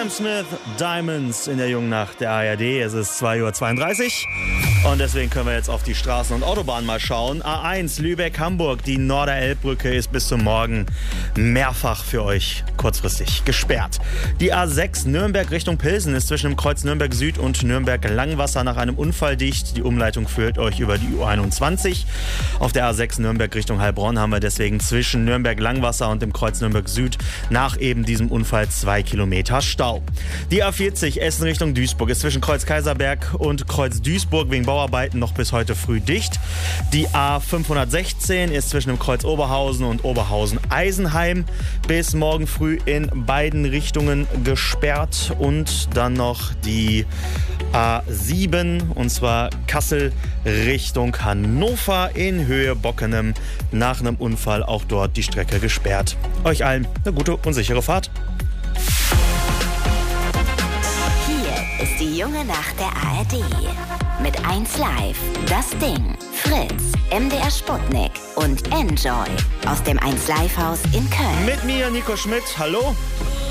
Sam Smith, Diamonds in der jungen Nacht der ARD. Es ist 2:32 Uhr und deswegen können wir jetzt auf die Straßen und Autobahnen mal schauen. A1 Lübeck-Hamburg, die Norderelbbrücke ist bis zum Morgen mehrfach für euch kurzfristig gesperrt. Die A6 Nürnberg Richtung Pilsen ist zwischen dem Kreuz Nürnberg Süd und Nürnberg Langwasser nach einem Unfall dicht. Die Umleitung führt euch über die U21. Auf der A6 Nürnberg Richtung Heilbronn haben wir deswegen zwischen Nürnberg Langwasser und dem Kreuz Nürnberg Süd nach eben diesem Unfall 2 Kilometer Stau. Die A40 Essen Richtung Duisburg ist zwischen Kreuz Kaiserberg und Kreuz Duisburg wegen Bauarbeiten noch bis heute früh dicht. Die A516 ist zwischen dem Kreuz Oberhausen und Oberhausen-Eisenheim bis morgen früh in beiden Richtungen gesperrt. Und dann noch die A7, und zwar Kassel Richtung Hannover in Höhe Bockenem. Nach einem Unfall auch dort die Strecke gesperrt. Euch allen eine gute und sichere Fahrt. Hier ist die junge Nacht der ARD. Mit 1 Live, Das Ding, Fritz, MDR Sputnik und Enjoy aus dem 1 Live Haus in Köln. Mit mir, Nico Schmidt. Hallo.